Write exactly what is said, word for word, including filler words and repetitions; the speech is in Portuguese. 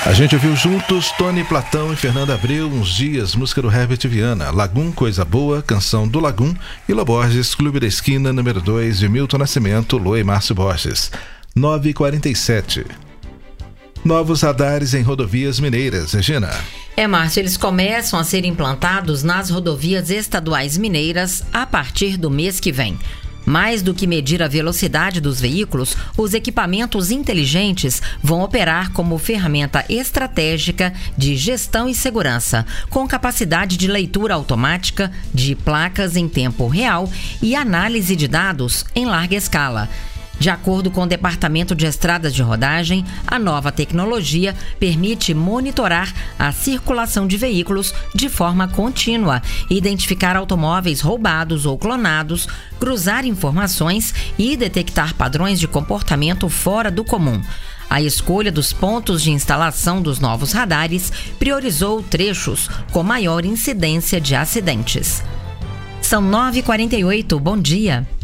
A gente ouviu juntos Tony Platão e Fernanda Abreu, Uns Dias, música do Herbert Viana, Lagum, Coisa Boa, Canção do Lagum, e Lô Borges, Clube da Esquina, número dois, de Milton Nascimento, Lô e Márcio Borges. nove e quarenta e sete. Novos radares em rodovias mineiras. Regina. É, Márcio, eles começam a ser implantados nas rodovias estaduais mineiras a partir do mês que vem. Mais do que medir a velocidade dos veículos, os equipamentos inteligentes vão operar como ferramenta estratégica de gestão e segurança, com capacidade de leitura automática de placas em tempo real e análise de dados em larga escala. De acordo com o Departamento de Estradas de Rodagem, a nova tecnologia permite monitorar a circulação de veículos de forma contínua, identificar automóveis roubados ou clonados, cruzar informações e detectar padrões de comportamento fora do comum. A escolha dos pontos de instalação dos novos radares priorizou trechos com maior incidência de acidentes. São nove e quarenta e oito, bom dia.